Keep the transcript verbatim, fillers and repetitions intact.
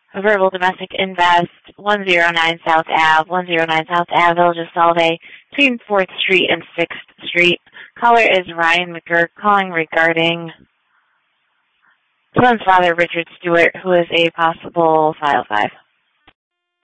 Verbal Domestic Invest, one oh nine South Ave, one oh nine South Ave, Village of Solvay, between fourth Street and sixth Street. Caller is Ryan McGurk calling regarding son's father, Richard Stewart, who is a possible file five.